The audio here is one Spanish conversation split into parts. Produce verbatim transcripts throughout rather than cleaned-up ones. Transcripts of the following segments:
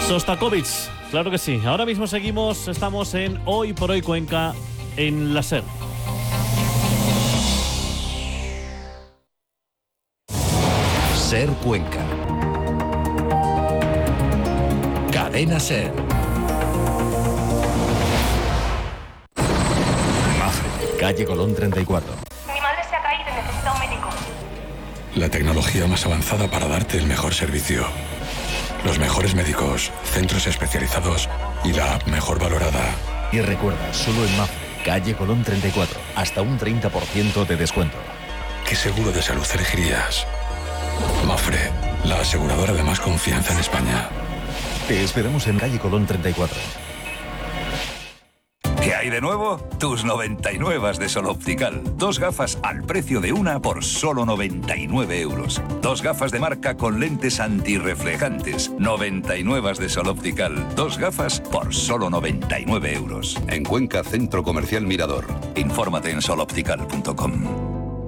Sostakovich, claro que sí. Ahora mismo seguimos, estamos en Hoy por Hoy Cuenca, en la SER. SER Cuenca. Cadena SER. Mafre, calle Colón treinta y cuatro. Mi madre se ha caído y necesita un médico. La tecnología más avanzada para darte el mejor servicio. Los mejores médicos, centros especializados y la app mejor valorada. Y recuerda, solo en Mafre, calle Colón treinta y cuatro, hasta un treinta por ciento de descuento. ¿Qué seguro de salud elegirías? Mafre, la aseguradora de más confianza en España. Te esperamos en calle Colón treinta y cuatro. ¿Qué hay de nuevo? Tus noventa y nueve de Sol Optical. Dos gafas al precio de una por solo noventa y nueve euros. Dos gafas de marca con lentes antirreflejantes. noventa y nueve de Sol Optical. Dos gafas por solo noventa y nueve euros. En Cuenca, Centro Comercial Mirador. Infórmate en sol optical punto com.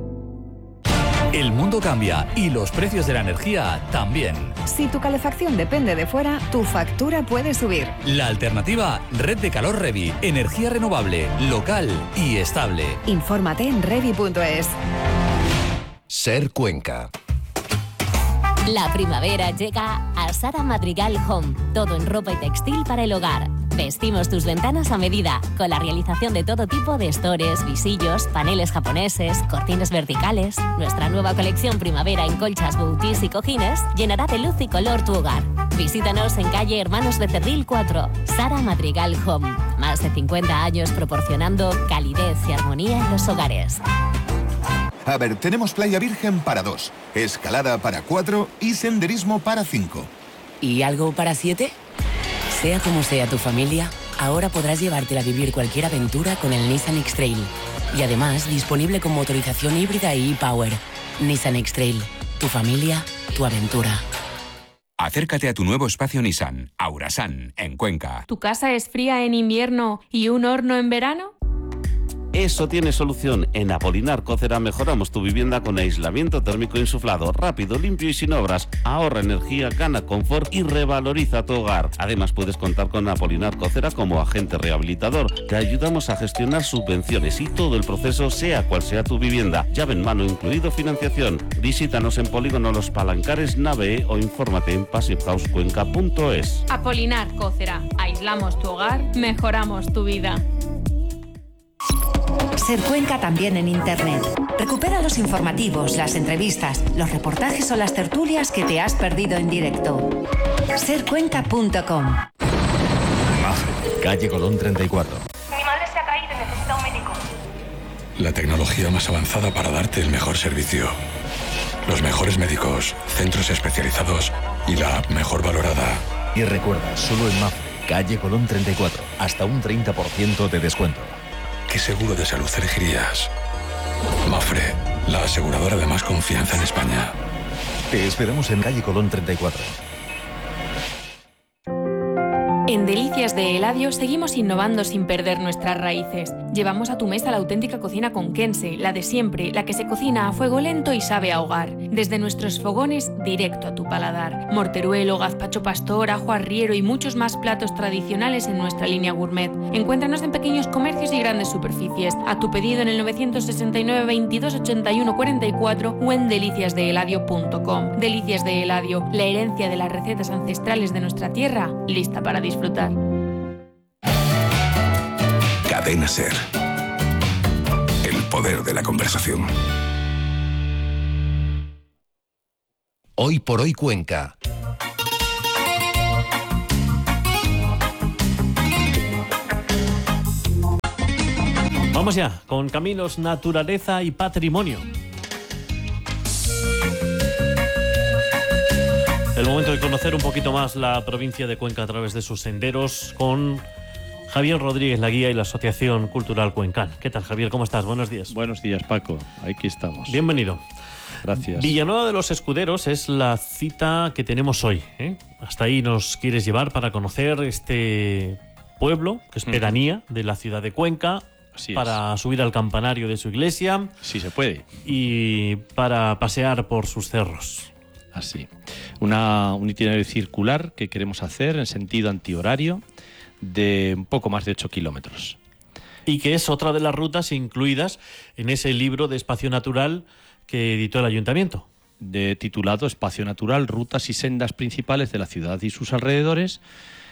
El mundo cambia y los precios de la energía también. Si tu calefacción depende de fuera, tu factura puede subir. La alternativa, Red de Calor Revi. Energía renovable, local y estable. Infórmate en revi punto es. SER Cuenca. La primavera llega a Sara Madrigal Home. Todo en ropa y textil para el hogar. Vestimos tus ventanas a medida, con la realización de todo tipo de estores, visillos, paneles japoneses, cortinas verticales. Nuestra nueva colección primavera en colchas, boutis y cojines llenará de luz y color tu hogar. Visítanos en calle Hermanos Becerril cuatro, Sara Madrigal Home. Más de cincuenta años proporcionando calidez y armonía en los hogares. A ver, tenemos playa virgen para dos, escalada para cuatro y senderismo para cinco. ¿Y algo para siete? Sea como sea tu familia, ahora podrás llevártela a vivir cualquier aventura con el Nissan X-Trail. Y además, disponible con motorización híbrida y e-Power. Nissan X-Trail. Tu familia, tu aventura. Acércate a tu nuevo espacio Nissan, Aurasan, en Cuenca. ¿Tu casa es fría en invierno y un horno en verano? Eso tiene solución. En Apolinar Cócera mejoramos tu vivienda con aislamiento térmico insuflado, rápido, limpio y sin obras. Ahorra energía, gana confort y revaloriza tu hogar. Además, puedes contar con Apolinar Cócera como agente rehabilitador. Te ayudamos a gestionar subvenciones y todo el proceso, sea cual sea tu vivienda. Llave en mano incluido financiación. Visítanos en Polígono Los Palancares, Nave E o infórmate en passive house cuenca punto es. Apolinar Cócera. Aislamos tu hogar, mejoramos tu vida. SER Cuenca también en Internet. Recupera los informativos, las entrevistas, los reportajes o las tertulias que te has perdido en directo. ser cuenca punto com. Mafre, calle Colón treinta y cuatro. Mi madre se ha caído y necesita un médico. La tecnología más avanzada para darte el mejor servicio. Los mejores médicos, centros especializados y la app mejor valorada. Y recuerda, solo en Mafre, calle Colón treinta y cuatro, hasta un treinta por ciento de descuento. ¿Qué seguro de salud elegirías? Mafre, la aseguradora de más confianza en España. Te esperamos en calle Colón treinta y cuatro. En Delicias de Eladio seguimos innovando sin perder nuestras raíces. Llevamos a tu mesa la auténtica cocina conquense, la de siempre, la que se cocina a fuego lento y sabe a hogar. Desde nuestros fogones, directo a tu paladar. Morteruelo, gazpacho pastor, ajo arriero y muchos más platos tradicionales en nuestra línea gourmet. Encuéntranos en pequeños comercios y grandes superficies. A tu pedido en el novecientos sesenta y nueve, veintidós, ochenta y uno, cuarenta y cuatro o en delicias de eladio punto com. Delicias de Eladio, la herencia de las recetas ancestrales de nuestra tierra, lista para disfrutar. Cadena SER. El poder de la conversación. Hoy por Hoy Cuenca. Vamos ya con Caminos, Naturaleza y Patrimonio. El momento de conocer un poquito más la provincia de Cuenca a través de sus senderos con Javier Rodríguez, la guía y la Asociación Cultural Cuencán. ¿Qué tal, Javier? ¿Cómo estás? Buenos días. Buenos días, Paco. Aquí estamos. Bienvenido. Gracias. Villanueva de los Escuderos es la cita que tenemos hoy, ¿eh? Hasta ahí nos quieres llevar para conocer este pueblo, que es pedanía de la ciudad de Cuenca. Así para es. subir al campanario de su iglesia. Sí, se puede. Y para pasear por sus cerros. Así. Una, un itinerario circular que queremos hacer en sentido antihorario de un poco más de ocho kilómetros. Y que es otra de las rutas incluidas en ese libro de espacio natural que editó el Ayuntamiento. De, titulado Espacio Natural, Rutas y Sendas Principales de la Ciudad y sus alrededores,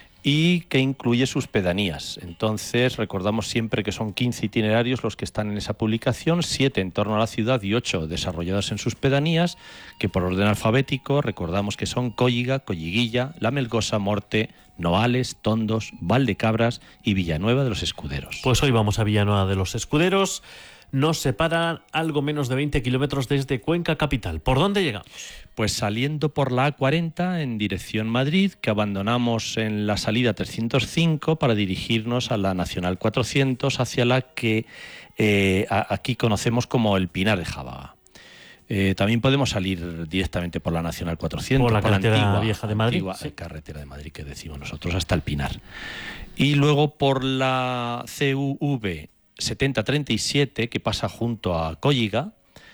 y que incluye sus pedanías. Entonces, recordamos siempre que son quince itinerarios los que están en esa publicación, siete en torno a la ciudad y ocho desarrollados en sus pedanías, que por orden alfabético recordamos que son Cólliga, Colliguilla, La Melgosa, Morte, Noales, Tondos, Valdecabras y Villanueva de los Escuderos. Pues hoy vamos a Villanueva de los Escuderos. Nos separan algo menos de veinte kilómetros desde Cuenca capital. ¿Por dónde llegamos? Pues saliendo por la A cuarenta en dirección Madrid, que abandonamos en la salida trescientos cinco para dirigirnos a la Nacional cuatrocientos, hacia la que eh, a, aquí conocemos como el Pinar de Jábaga. Eh, también podemos salir directamente por la Nacional cuatrocientos, por la por carretera la antigua, vieja de Madrid, antigua sí. carretera de Madrid que decimos nosotros, hasta el Pinar. Y luego por la C U V setenta treinta y siete, que pasa junto a Cólliga,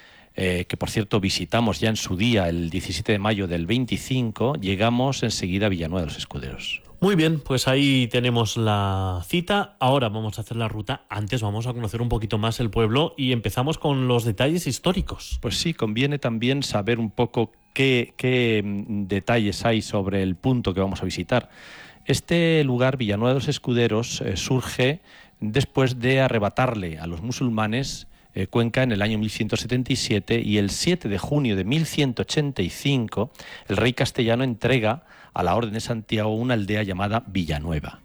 eh, que por cierto visitamos ya en su día, el diecisiete de mayo del veinticinco, llegamos enseguida a Villanueva de los Escuderos. Muy bien, pues ahí tenemos la cita. Ahora vamos a hacer la ruta. Antes vamos a conocer un poquito más el pueblo y empezamos con los detalles históricos. Pues sí, conviene también saber un poco qué, qué detalles hay sobre el punto que vamos a visitar. Este lugar, Villanueva de los Escuderos, eh, surge después de arrebatarle a los musulmanes eh, Cuenca en el año mil ciento setenta y siete, y el siete de junio de mil ciento ochenta y cinco el rey castellano entrega a la Orden de Santiago una aldea llamada Villanueva.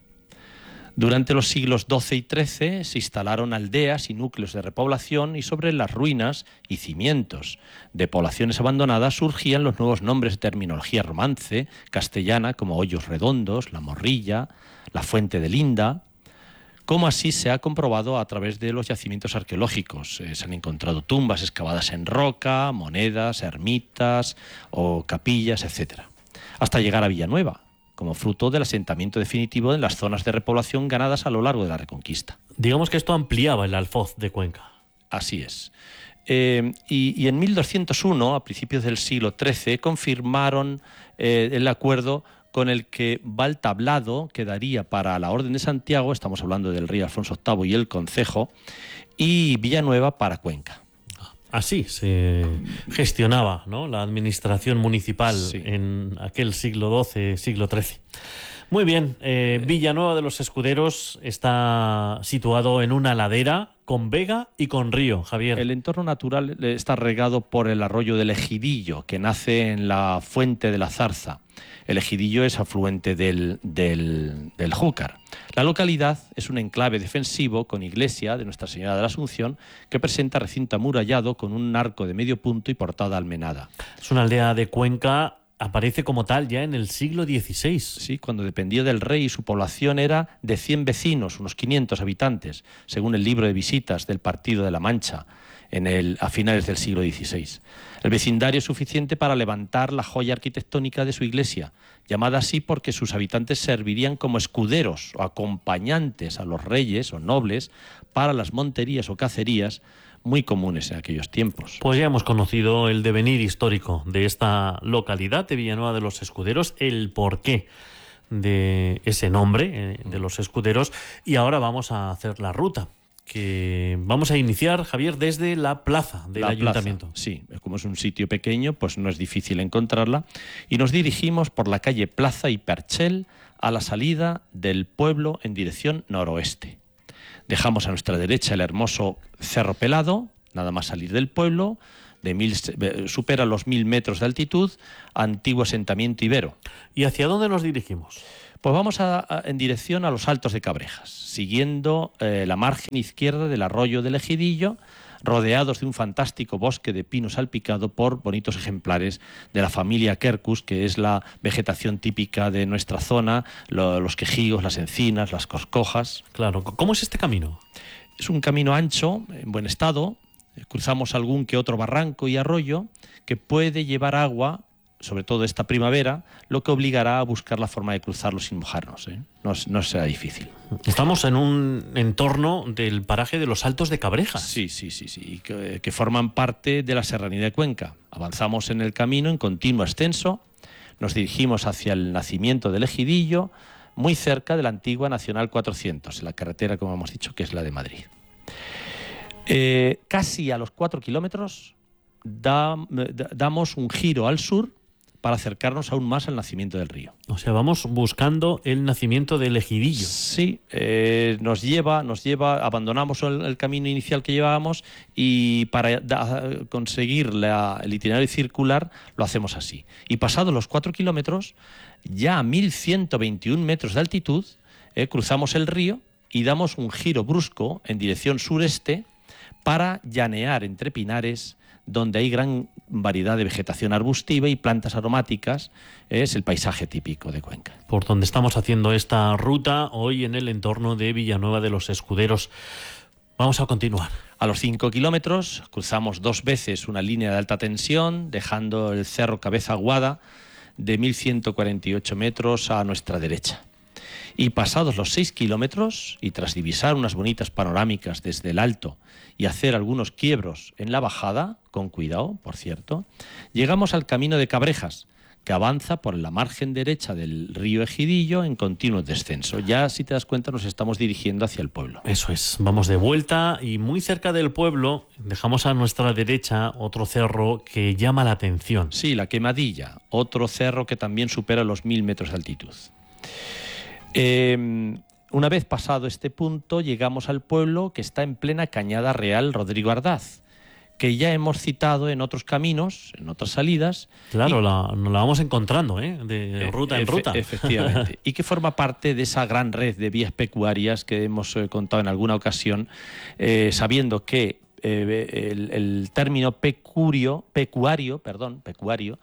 Durante los siglos doce y trece se instalaron aldeas y núcleos de repoblación, y sobre las ruinas y cimientos de poblaciones abandonadas surgían los nuevos nombres de terminología romance castellana, como Hoyos Redondos, La Morrilla, La Fuente de Linda, como así se ha comprobado a través de los yacimientos arqueológicos. Eh, se han encontrado tumbas excavadas en roca, monedas, ermitas o capillas, etcétera, hasta llegar a Villanueva, como fruto del asentamiento definitivo en las zonas de repoblación ganadas a lo largo de la Reconquista. Digamos que esto ampliaba el alfoz de Cuenca. Así es. Eh, y, y en mil doscientos uno, a principios del siglo trece, confirmaron eh, el acuerdo con el que Valtablado quedaría para la Orden de Santiago, estamos hablando del rey Alfonso octavo y el concejo, y Villanueva para Cuenca. Así se gestionaba, ¿no?, la administración municipal, sí, en aquel siglo doce, siglo trece. Muy bien, eh, Villanueva de los Escuderos está situado en una ladera con vega y con río, Javier. El entorno natural está regado por el arroyo del Ejidillo, que nace en la Fuente de la Zarza. El Ejidillo es afluente del, del, del Júcar. La localidad es un enclave defensivo con iglesia de Nuestra Señora de la Asunción, que presenta recinto amurallado con un arco de medio punto y portada almenada. Es una aldea de Cuenca. Aparece como tal ya en el siglo dieciséis. Sí, cuando dependía del rey y su población era de cien vecinos, unos quinientos habitantes, según el libro de visitas del Partido de la Mancha, en el, a finales del siglo dieciséis. El vecindario es suficiente para levantar la joya arquitectónica de su iglesia, llamada así porque sus habitantes servirían como escuderos o acompañantes a los reyes o nobles para las monterías o cacerías, muy comunes en aquellos tiempos. Pues ya hemos conocido el devenir histórico de esta localidad de Villanueva de los Escuderos, el porqué de ese nombre, eh, de los Escuderos, y ahora vamos a hacer la ruta, que vamos a iniciar, Javier, desde la plaza del la ayuntamiento. Plaza, sí, como es un sitio pequeño, pues no es difícil encontrarla, y nos dirigimos por la calle Plaza y Perchel a la salida del pueblo en dirección noroeste. Dejamos a nuestra derecha el hermoso Cerro Pelado, nada más salir del pueblo, de mil, supera los mil metros de altitud, antiguo asentamiento ibero. ¿Y hacia dónde nos dirigimos? Pues vamos a, a, en dirección a los Altos de Cabrejas, siguiendo eh, la margen izquierda del arroyo del Ejidillo, rodeados de un fantástico bosque de pino salpicado por bonitos ejemplares de la familia Quercus, que es la vegetación típica de nuestra zona, lo, los quejíos, las encinas, las coscojas. Claro. ¿Cómo es este camino? Es un camino ancho, en buen estado. Cruzamos algún que otro barranco y arroyo que puede llevar agua sobre todo esta primavera, lo que obligará a buscar la forma de cruzarlo sin mojarnos, ¿eh? No, no será difícil. Estamos en un entorno del paraje de los Altos de Cabrejas. Sí, sí, sí, sí, que, que forman parte de la Serranía de Cuenca. Avanzamos en el camino en continuo ascenso, nos dirigimos hacia el nacimiento del Ejidillo, muy cerca de la antigua Nacional cuatrocientos, en la carretera, como hemos dicho, que es la de Madrid. Eh, casi a los cuatro kilómetros da, da, damos un giro al sur para acercarnos aún más al nacimiento del río. O sea, vamos buscando el nacimiento del Ejidillo. Sí, eh, nos lleva, nos lleva, abandonamos el, el camino inicial que llevábamos y para da, conseguir la, el itinerario circular lo hacemos así. Y pasados los cuatro kilómetros, ya a mil ciento veintiún metros de altitud, eh, cruzamos el río y damos un giro brusco en dirección sureste para llanear entre pinares, donde hay gran variedad de vegetación arbustiva y plantas aromáticas. Es el paisaje típico de Cuenca. Por donde estamos haciendo esta ruta, hoy en el entorno de Villanueva de los Escuderos. Vamos a continuar. A los cinco kilómetros cruzamos dos veces una línea de alta tensión, dejando el cerro Cabeza Aguada de mil ciento cuarenta y ocho metros a nuestra derecha. Y pasados los seis kilómetros, y tras divisar unas bonitas panorámicas desde el alto y hacer algunos quiebros en la bajada, con cuidado, por cierto, llegamos al camino de Cabrejas, que avanza por la margen derecha del río Ejidillo en continuo descenso. Ya, si te das cuenta, nos estamos dirigiendo hacia el pueblo. Eso es, vamos de vuelta y muy cerca del pueblo dejamos a nuestra derecha otro cerro que llama la atención. Sí, la Quemadilla, otro cerro que también supera los mil metros de altitud. Eh, una vez pasado este punto, llegamos al pueblo que está en plena Cañada Real Rodrigo Ardaz, que ya hemos citado en otros caminos, en otras salidas. Claro, y, la, nos la vamos encontrando, ¿eh? de ruta en efe, ruta. Efectivamente. Y que forma parte de esa gran red de vías pecuarias que hemos eh, contado en alguna ocasión, eh, sabiendo que eh, el, el término pecurio, pecuario, perdón, pecuario,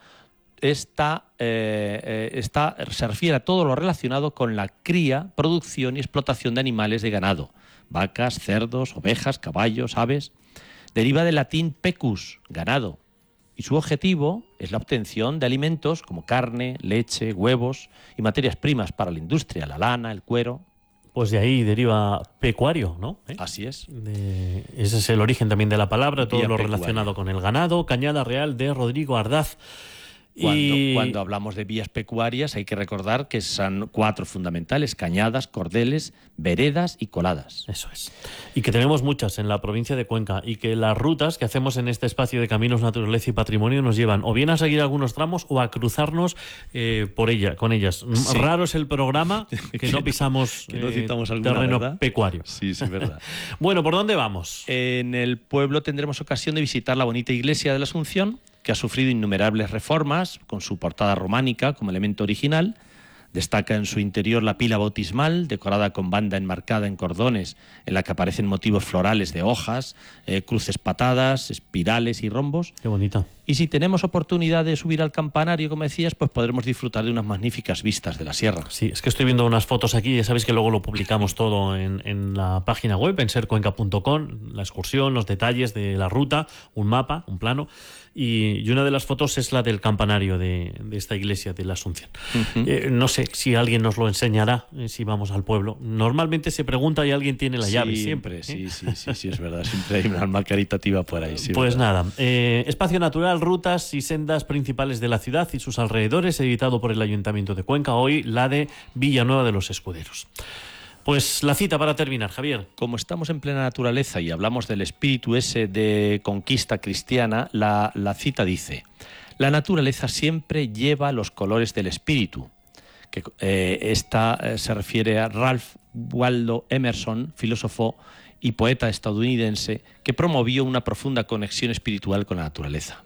Está, eh, eh, está, se refiere a todo lo relacionado con la cría, producción y explotación de animales de ganado, vacas, cerdos, ovejas, caballos, aves. Deriva del latín pecus, ganado, y su objetivo es la obtención de alimentos como carne, leche, huevos y materias primas para la industria, la lana, el cuero. Pues de ahí deriva pecuario, ¿no? ¿Eh? Así es. De, ese es el origen también de la palabra, todo Vía lo pecuaria. relacionado con el ganado. Cañada Real de Rodrigo Ardaz. Cuando, y... cuando hablamos de vías pecuarias hay que recordar que son cuatro fundamentales: cañadas, cordeles, veredas y coladas. Eso es. Y que tenemos muchas en la provincia de Cuenca y que las rutas que hacemos en este espacio de Caminos, Naturaleza y Patrimonio nos llevan o bien a seguir algunos tramos o a cruzarnos eh, por ella, con ellas. Sí. Raro es el programa que no pisamos que no citamos eh, alguna, terreno ¿verdad? pecuario. Sí, sí, verdad. Bueno, ¿por dónde vamos? En el pueblo tendremos ocasión de visitar la bonita iglesia de la Asunción, que ha sufrido innumerables reformas, con su portada románica como elemento original. Destaca en su interior la pila bautismal, decorada con banda enmarcada en cordones, en la que aparecen motivos florales de hojas, eh, cruces patadas, espirales y rombos. Qué bonita. Y si tenemos oportunidad de subir al campanario, como decías, pues podremos disfrutar de unas magníficas vistas de la sierra. Sí, es que estoy viendo unas fotos aquí, ya sabéis que luego lo publicamos todo en, en la página web, en ser cuenca punto com, la excursión, los detalles de la ruta, un mapa, un plano. Y, y una de las fotos es la del campanario de, de esta iglesia de la Asunción. Uh-huh. eh, no sé si alguien nos lo enseñará, eh, si vamos al pueblo. Normalmente se pregunta y alguien tiene la sí, llave, siempre. ¿eh? Sí, sí, sí, sí, es verdad. Siempre hay una alma caritativa por ahí. Sí, pues verdad. nada, eh, espacio natural, rutas y sendas principales de la ciudad y sus alrededores, editado por el Ayuntamiento de Cuenca, hoy la de Villanueva de los Escuderos. Pues la cita para terminar, Javier. Como estamos en plena naturaleza y hablamos del espíritu ese de conquista cristiana, la, la cita dice: la naturaleza siempre lleva los colores del espíritu. Que, eh, esta eh, se refiere a Ralph Waldo Emerson, filósofo y poeta estadounidense, que promovió una profunda conexión espiritual con la naturaleza.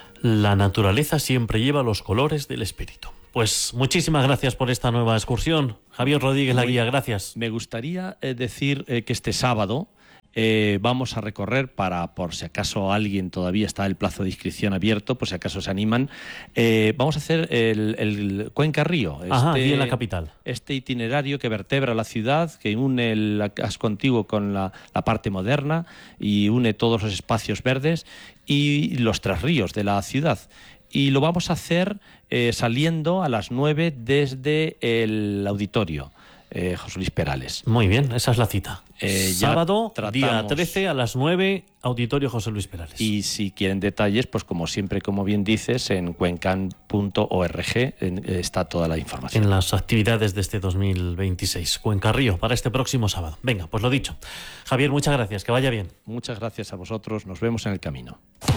La naturaleza siempre lleva los colores del espíritu. Pues muchísimas gracias por esta nueva excursión. Javier Rodríguez, la guía, gracias. Me gustaría eh, decir eh, que este sábado eh, vamos a recorrer, para por si acaso alguien todavía está el plazo de inscripción abierto, por si acaso se animan, eh, vamos a hacer el, el Cuenca Río. Este, Ajá, aquí en la capital. Este itinerario que vertebra la ciudad, que une el casco antiguo con la, la parte moderna y une todos los espacios verdes y los tres ríos de la ciudad. Y lo vamos a hacer eh, saliendo a las nueve desde el auditorio. Eh, José Luis Perales. Muy bien, esa es la cita. Eh, Sábado, tratamos... día trece a las nueve, Auditorio José Luis Perales. Y si quieren detalles, pues como siempre, como bien dices, en cuencan punto org está toda la información. En las actividades de este dos mil veintiséis. Cuenca Río, para este próximo sábado. Venga, pues lo dicho. Javier, muchas gracias, que vaya bien. Muchas gracias a vosotros, nos vemos en el camino.